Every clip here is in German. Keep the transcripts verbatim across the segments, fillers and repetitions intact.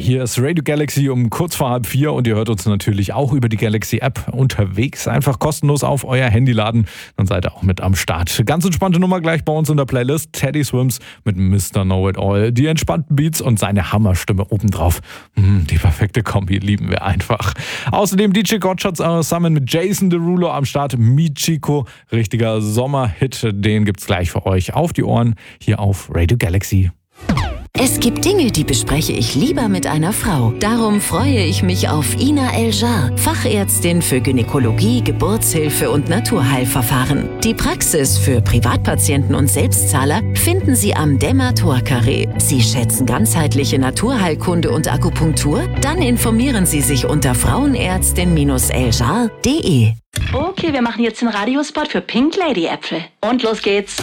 Hier ist Radio Galaxy um kurz vor halb vier und ihr hört uns natürlich auch über die Galaxy App unterwegs. Einfach kostenlos auf euer Handy laden, dann seid ihr auch mit am Start. Ganz entspannte Nummer gleich bei uns in der Playlist. Teddy Swims mit Mister Know-It-All. Die entspannten Beats und seine Hammerstimme obendrauf. Hm, die perfekte Kombi lieben wir einfach. Außerdem D J Gottschalk zusammen mit Jason Derulo am Start. Michiko, richtiger Sommerhit. Den gibt's gleich für euch auf die Ohren hier auf Radio Galaxy. Es gibt Dinge, die bespreche ich lieber mit einer Frau. Darum freue ich mich auf Ina El-Jar, Fachärztin für Gynäkologie, Geburtshilfe und Naturheilverfahren. Die Praxis für Privatpatienten und Selbstzahler finden Sie am Demator-Carré. Sie schätzen ganzheitliche Naturheilkunde und Akupunktur? Dann informieren Sie sich unter frauenärztin eljar punkt de. Okay, wir machen jetzt den Radiospot für Pink Lady Äpfel. Und los geht's.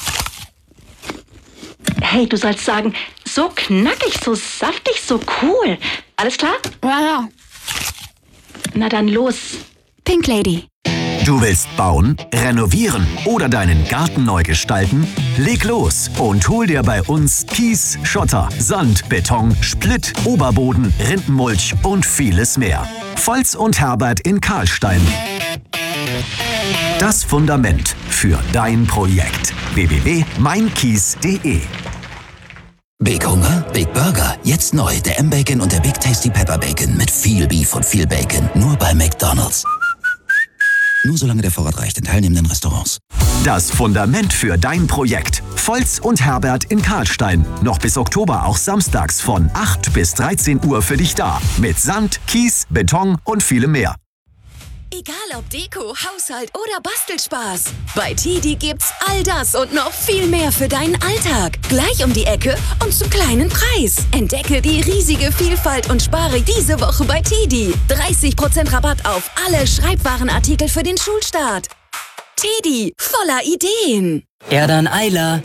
Hey, du sollst sagen, so knackig, so saftig, so cool. Alles klar? Ja, ja. Na dann los. Pink Lady. Du willst bauen, renovieren oder deinen Garten neu gestalten? Leg los und hol dir bei uns Kies, Schotter, Sand, Beton, Splitt, Oberboden, Rindenmulch und vieles mehr. Volz und Herbert in Karlstein. Das Fundament für dein Projekt. w w w punkt mein kies punkt de. Big Hunger? Big Burger. Jetzt neu. Der M-Bacon und der Big Tasty Pepper Bacon. Mit viel Beef und viel Bacon. Nur bei McDonald's. Nur solange der Vorrat reicht in teilnehmenden Restaurants. Das Fundament für dein Projekt. Volz und Herbert in Karlstein. Noch bis Oktober auch samstags von acht bis dreizehn Uhr für dich da. Mit Sand, Kies, Beton und vielem mehr. Egal ob Deko, Haushalt oder Bastelspaß. Bei Tidi gibt's all das und noch viel mehr für deinen Alltag. Gleich um die Ecke und zum kleinen Preis. Entdecke die riesige Vielfalt und spare diese Woche bei Tidi. dreißig Prozent Rabatt auf alle Schreibwarenartikel für den Schulstart. Tidi, voller Ideen. Erdan Eiler.